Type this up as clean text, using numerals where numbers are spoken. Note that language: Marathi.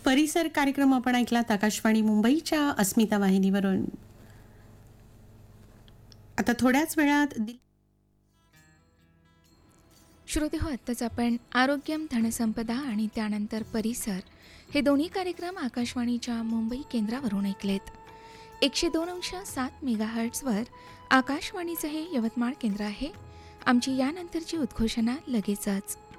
परिसर कार्यक्रम आपण ऐकलात आकाशवाणी मुंबईच्या अस्मिता वाहिनीवरून. आता थोड्याच वेळात श्रोते हो, आत्ताच आपण आरोग्यम धनसंपदा आणि त्यानंतर परिसर हे दोन्ही कार्यक्रम आकाशवाणीच्या मुंबई केंद्रावरून ऐकलेत. 102.7 मेगाहर्ट्झवर आकाशवाणीचं हे यवतमाळ केंद्र आहे. आमची यानंतरची उद्घोषणा लगेचच.